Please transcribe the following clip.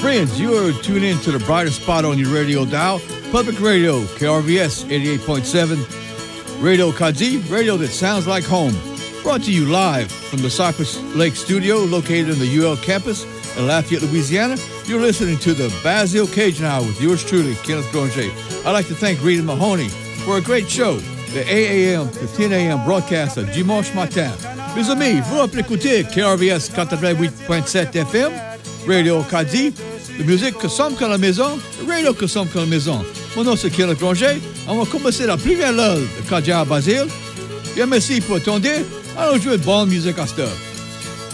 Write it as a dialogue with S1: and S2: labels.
S1: Friends, you are tuned in to the brightest spot on your radio dial, Public Radio, KRVS 88.7, Radio Kazi, radio that sounds like home. Brought to you live from the Cypress Lake studio located in the UL campus in Lafayette, Louisiana. You're listening to the Basil Cajun Hour with yours truly, Kenneth Granger. I'd like to thank Rita Mahoney for a great show, the 8 a.m. to 10 a.m. broadcast of Dimanche Matin. Mes amis, vous écoutez KRVS 88.7 FM, Radio Kazi, la musique que somme comme la maison, radio que somme comme la maison. Mon nom c'est Kenneth Granger. On va commencer la première lulle de Kadia Basile. Bien merci pour attendre. Allons jouer de bonne musique à cette heure.